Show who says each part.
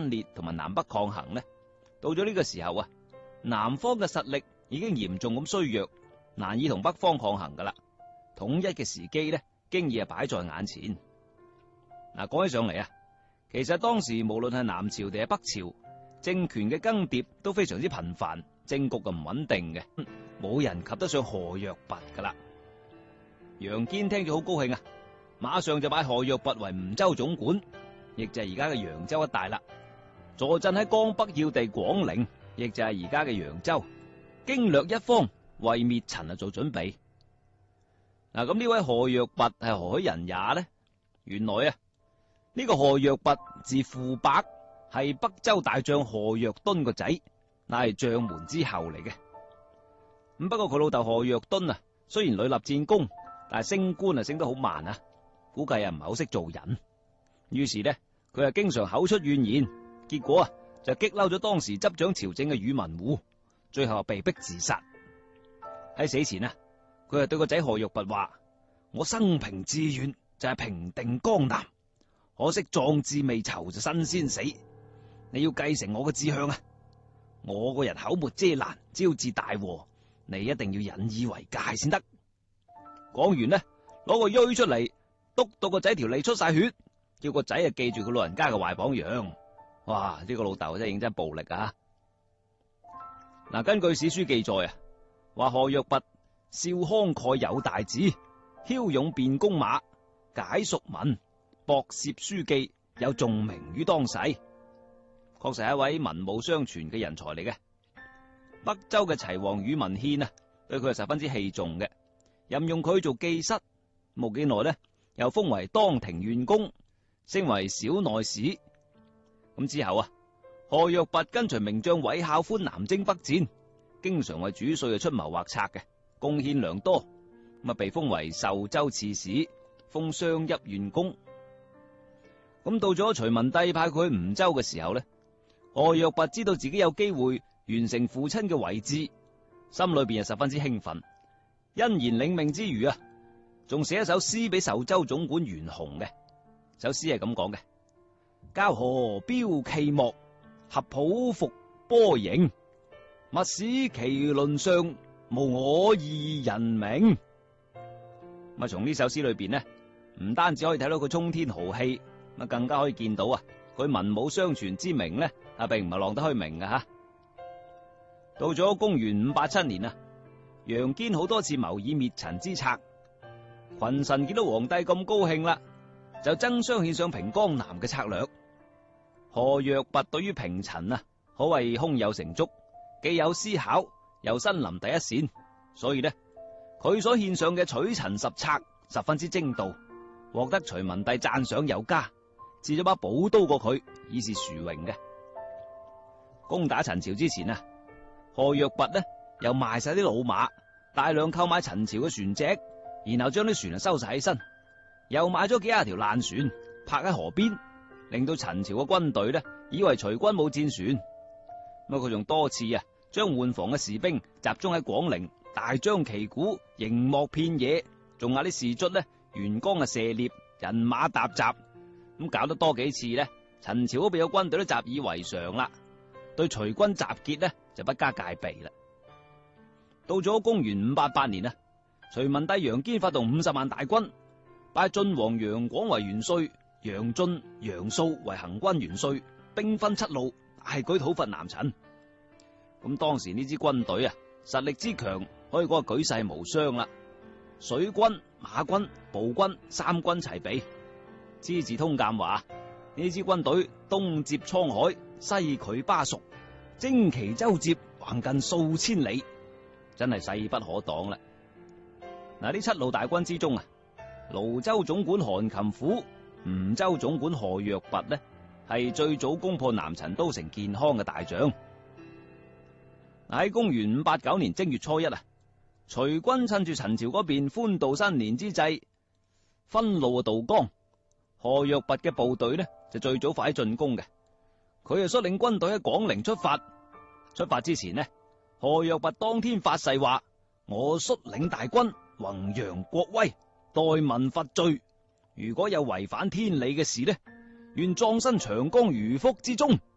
Speaker 1: 分裂同埋南北抗衡呢，到咗呢個時候啊，南方嘅實力已經嚴重咁衰弱，難以同北方抗衡噶啦。統一嘅時機呢，經已係擺在眼前。嗱，講起上嚟啊，其實當時無論係南朝定係北朝，政權嘅更迭都非常之頻繁，政局咁唔穩定嘅，冇人及得上賀若弼噶啦。楊堅聽咗好高興啊，馬上就拜賀若弼為吳州總管，亦就係而家嘅揚州一帶啦。坐鎮喺江北要地廣陵，亦就係而家嘅揚州，經略一方，為滅陳做準備。嗱，咁呢位賀若弼係何許人也呢？原來啊，呢個賀若弼字傅伯，係北周大將賀若敦個仔，乃係將門之後嚟嘅。咁不過佢老豆賀若敦啊，雖然屢立戰功，但係升官升得好慢啊，估計唔係好識做人。於是呢，佢經常口出怨言，結果啊就激嬲咗當時執掌朝政嘅宇文護，最後被逼自殺。喺死前啊，佢對個仔賀若弼話：我生平志願就係平定江南，可惜壯志未酬就身先死。你要繼承我嘅志向啊！我個人口沒遮攔，招致大禍，你一定要引以為戒先得。講完呢，攞個錐出嚟，督到個仔條脷出晒血，叫個仔記住佢老人家嘅壞榜樣。哇！呢個老豆真係認真暴力啊！嗱，根據史書記載啊，話賀若弼少慷慨有大志，驍勇辯弓馬，解蜀文，博涉書記，有重名於當世。確實係一位文武雙全嘅人才嚟嘅。北周嘅齊王宇文憲啊，對佢係十分之器重嘅，任用佢做記室，冇幾耐呢，又封為當庭縣公，升為小內史。咁之後啊，賀若弼跟隨名將韋孝寬南征北戰，經常為主帥出謀劃策嘅，貢獻良多，咁被封為壽州刺史，封商邑縣公。咁到咗隋文帝派佢去吳州嘅時候呢，賀若弼知道自己有機會完成父親嘅遺志，心裏邊係十分之興奮，欣然領命之餘啊，仲寫一首詩俾壽州總管袁弘嘅。首詩係咁講嘅：交河標旗幕，合抱伏波形，勿使麒麟上，無我二人名。咁從呢首詩裏邊呢，唔單止可以睇到佢衝天豪氣，咁更加可以見到啊，佢文武雙全之名呢，並唔係浪得虛名嘅吓。到咗公元587年啊，楊堅好多次謀議滅陳之策，群臣見到皇帝咁高興啦，就爭相獻上平江南嘅策略。賀若弼對於平陳啊，可謂胸有成竹，既有思考，又身臨第一線，所以呢，佢所獻上嘅取陳十策十分之精到，獲得隋文帝讚賞有加，賜咗把寶刀過佢，以示殊榮嘅。攻打陳朝之前啊，賀若弼呢又賣晒啲老馬，大量購買陳朝嘅船隻，然後將啲船收晒起身，又買咗幾廿條爛船泊喺河邊，令到陳朝嘅軍隊呢以為隋軍冇戰船。咁佢仲多次啊將換防嘅士兵集中喺廣陵，大張旗鼓，營幕遍野，仲嗌啲士卒呢沿江射獵，人馬沓雜，咁搞得多幾次呢，陳朝嗰邊嘅軍隊都習以為常啦，對隋軍集結呢就不加戒備啦。到咗公元588年啊，隋文帝楊堅發動50萬大軍，拜晉王楊廣為元帥，楊俊、楊素為行軍元帥，兵分7路，大舉討伐南陳。咁當時呢支軍隊啊，實力之強，可以講係舉世無雙啦。水軍、馬軍、步軍三軍齊備。資治通鑑話呢支軍隊東接滄海，西拒巴蜀，征其周接，橫近數千里，真係勢不可擋啦。嗱，呢7路大軍之中啊，廬州總管韓擒虎、吳州總管賀若弼呢，係最早攻破南陳都城建康嘅大將。喺公元589年正月初1啊，隋軍趁住陳朝嗰邊歡度新年之際，分路渡江。賀若弼嘅部隊呢就最早快進攻嘅，佢係率領軍隊喺廣陵出發。出發之前呢，賀若弼當天發誓話：我率領大軍弘揚國威，代民伐罪。如果有違反天理嘅事呢，願葬身長江魚腹之中。